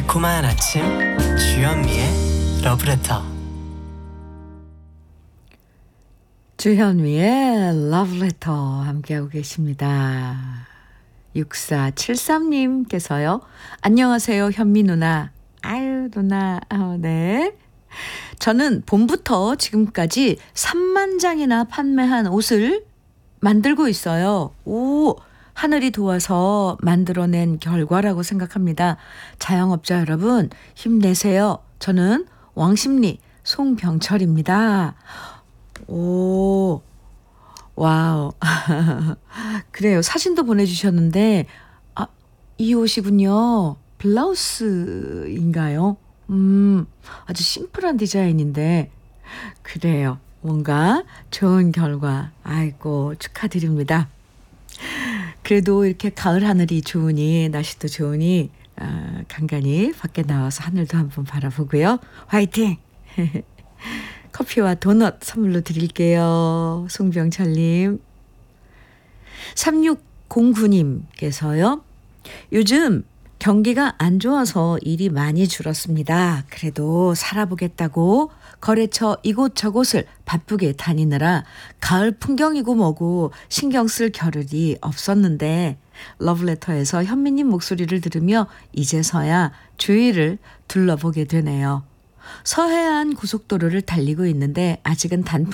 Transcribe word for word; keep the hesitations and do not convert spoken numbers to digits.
달콤한 아침 주현미의 러브레터. 주현미의 러브레터 함께하고 계십니다. 육사칠삼님께서요. 안녕하세요 현미 누나. 아유 누나. 아, 네. 저는 봄부터 지금까지 삼만 장이나 판매한 옷을 만들고 있어요. 오, 하늘이 도와서 만들어낸 결과라고 생각합니다. 자영업자 여러분 힘내세요. 저는 왕십리 송병철입니다. 오, 와우. 그래요. 사진도 보내주셨는데, 아, 이 옷이군요. 블라우스인가요? 음, 아주 심플한 디자인인데, 그래요. 뭔가 좋은 결과. 아이고, 축하드립니다. 그래도 이렇게 가을 하늘이 좋으니, 날씨도 좋으니, 아, 간간히 밖에 나와서 하늘도 한번 바라보고요. 화이팅! 커피와 도넛 선물로 드릴게요. 송병철님. 삼육공구님께서요. 요즘 경기가 안 좋아서 일이 많이 줄었습니다. 그래도 살아보겠다고 거래처 이곳저곳을 바쁘게 다니느라 가을 풍경이고 뭐고 신경 쓸 겨를이 없었는데 러브레터에서 현미님 목소리를 들으며 이제서야 주위를 둘러보게 되네요. 서해안 고속도로를 달리고 있는데 아직은 단풍